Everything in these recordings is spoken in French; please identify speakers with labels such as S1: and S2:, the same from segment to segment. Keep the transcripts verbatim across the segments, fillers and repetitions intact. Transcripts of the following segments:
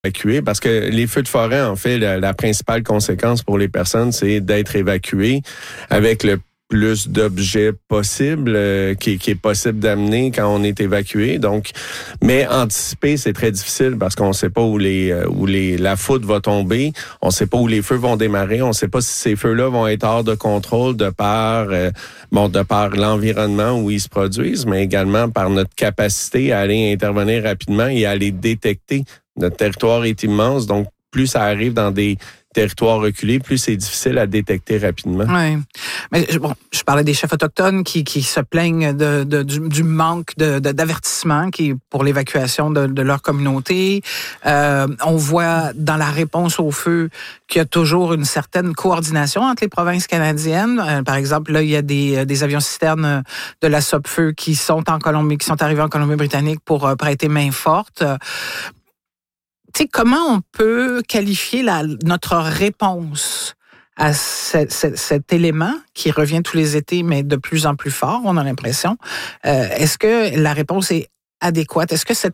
S1: évacuer, parce que les feux de forêt, en fait, la, la principale conséquence pour les personnes, c'est d'être évacué avec le plus d'objets possibles euh, qui, qui est possible d'amener quand on est évacué. Donc, mais anticiper, c'est très difficile parce qu'on ne sait pas où les euh, où les la foudre va tomber, on ne sait pas où les feux vont démarrer, on ne sait pas si ces feux-là vont être hors de contrôle de par euh, bon de par l'environnement où ils se produisent, mais également par notre capacité à aller intervenir rapidement et à les détecter. Notre territoire est immense, donc plus ça arrive dans des territoires reculés, plus c'est difficile à détecter rapidement.
S2: Oui. Mais bon, je parlais des chefs autochtones qui, qui se plaignent de, de, du, du manque de, de, d'avertissement qui pour l'évacuation de, de leur communauté. Euh, on voit dans la réponse au feu qu'il y a toujours une certaine coordination entre les provinces canadiennes. Euh, par exemple, là, il y a des, des avions-citernes de la Sopfeu qui sont en Colombie, qui sont arrivés en Colombie-Britannique pour euh, prêter main forte. Tu sais, comment on peut qualifier la, notre réponse à ce, ce, cet élément qui revient tous les étés, mais de plus en plus fort, on a l'impression. Euh, est-ce que la réponse est adéquate? Est-ce que cette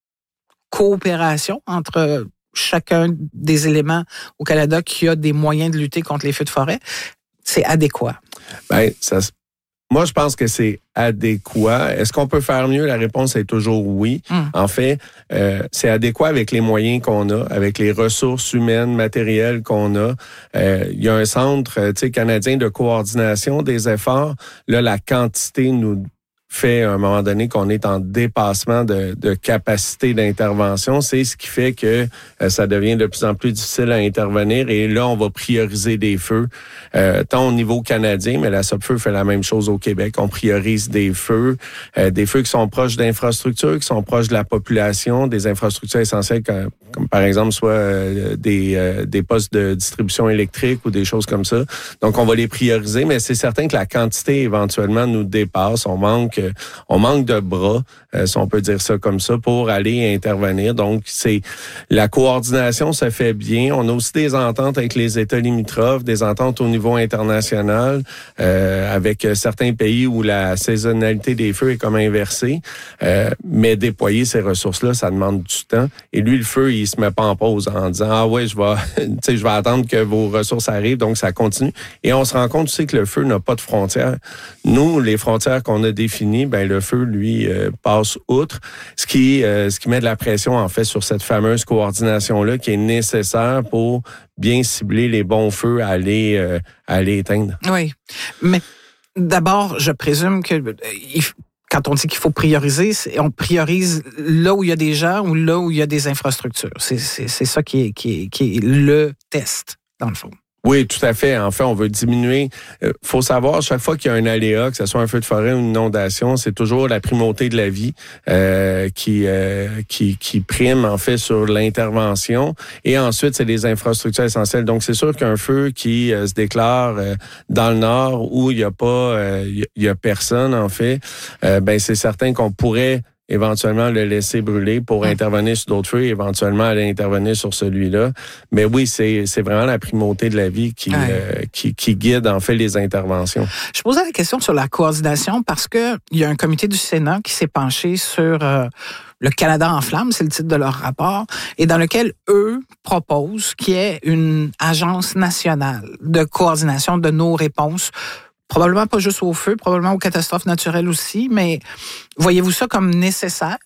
S2: coopération entre chacun des éléments au Canada qui a des moyens de lutter contre les feux de forêt, c'est adéquat?
S1: Bien, ça se Moi, je pense que c'est adéquat. Est-ce qu'on peut faire mieux? La réponse est toujours oui. Mm. En fait, euh, c'est adéquat avec les moyens qu'on a, avec les ressources humaines, matérielles qu'on a. Euh, il y a un centre, tu sais, canadien de coordination des efforts. Là, la quantité nous fait à un moment donné qu'on est en dépassement de, de capacité d'intervention. C'est ce qui fait que euh, ça devient de plus en plus difficile à intervenir. Et là, on va prioriser des feux, euh, tant au niveau canadien, mais la Sopfeu fait la même chose au Québec. On priorise des feux, euh, des feux qui sont proches d'infrastructures, qui sont proches de la population, des infrastructures essentielles comme, comme par exemple soit euh, des, euh, des postes de distribution électrique ou des choses comme ça. Donc, on va les prioriser, mais c'est certain que la quantité éventuellement nous dépasse. On manque On manque de bras, euh, si on peut dire ça comme ça, pour aller intervenir. Donc, c'est la coordination se fait bien. On a aussi des ententes avec les États limitrophes, des ententes au niveau international, euh, avec certains pays où la saisonnalité des feux est comme inversée. Euh, mais déployer ces ressources-là, ça demande du temps. Et lui, le feu, il se met pas en pause en disant « Ah ouais, je vais, tu sais, je vais attendre que vos ressources arrivent. » Donc, ça continue. Et on se rend compte aussi que le feu n'a pas de frontières. Nous, les frontières qu'on a définies, ben le feu, lui, euh, passe outre, ce qui, euh, ce qui met de la pression, en fait, sur cette fameuse coordination-là qui est nécessaire pour bien cibler les bons feux à aller, euh, à aller éteindre.
S2: Oui, mais d'abord, je présume que il, quand on dit qu'il faut prioriser, on priorise là où il y a des gens ou là où il y a des infrastructures. C'est, c'est, c'est ça qui est, qui est, qui est le test, dans le fond.
S1: Oui, tout à fait. En fait, on veut diminuer. Il euh, faut savoir, chaque fois qu'il y a un aléa, que ce soit un feu de forêt ou une inondation, c'est toujours la primauté de la vie euh, qui, euh, qui qui prime, en fait, sur l'intervention. Et ensuite, c'est les infrastructures essentielles. Donc, c'est sûr qu'un feu qui euh, se déclare euh, dans le nord où il n'y a pas, euh, il y a personne, en fait, euh, ben c'est certain qu'on pourrait éventuellement le laisser brûler pour mmh. intervenir sur d'autres feux et éventuellement aller intervenir sur celui-là. Mais oui, c'est c'est vraiment la primauté de la vie qui, ouais. euh, qui, qui guide en fait les interventions.
S2: Je posais la question sur la coordination parce que il y a un comité du Sénat qui s'est penché sur euh, le Canada en flammes, c'est le titre de leur rapport, et dans lequel eux proposent qu'il y ait une agence nationale de coordination de nos réponses. Probablement pas juste au feu, probablement aux catastrophes naturelles aussi, mais voyez-vous ça comme nécessaire?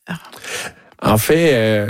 S1: En fait, euh,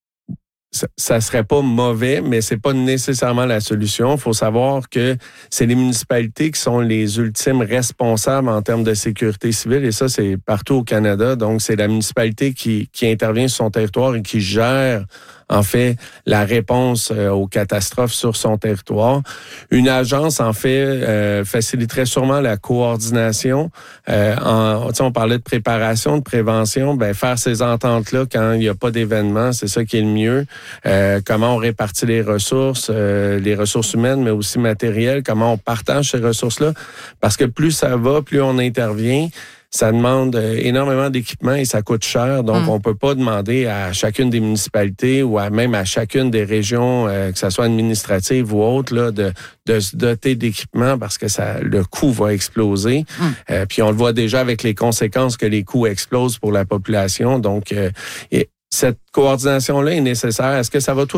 S1: ça, ça serait pas mauvais, mais c'est pas nécessairement la solution. Il faut savoir que c'est les municipalités qui sont les ultimes responsables en termes de sécurité civile, et ça, c'est partout au Canada. Donc, c'est la municipalité qui, qui intervient sur son territoire et qui gère en fait, la réponse euh, aux catastrophes sur son territoire. Une agence, en fait, euh, faciliterait sûrement la coordination. Euh, en, on parlait de préparation, de prévention. Ben, faire ces ententes-là quand il n'y a pas d'événement, c'est ça qui est le mieux. Euh, comment on répartit les ressources, euh, les ressources humaines, mais aussi matérielles. Comment on partage ces ressources-là. Parce que plus ça va, plus on intervient. Ça demande énormément d'équipement et ça coûte cher. Donc, mmh. on peut pas demander à chacune des municipalités ou à même à chacune des régions, euh, que ça soit administrative ou autre, là, de, de se doter d'équipement parce que ça, le coût va exploser. Mmh. Euh, puis, on le voit déjà avec les conséquences que les coûts explosent pour la population. Donc, euh, et, cette coordination-là est nécessaire. Est-ce que ça va tout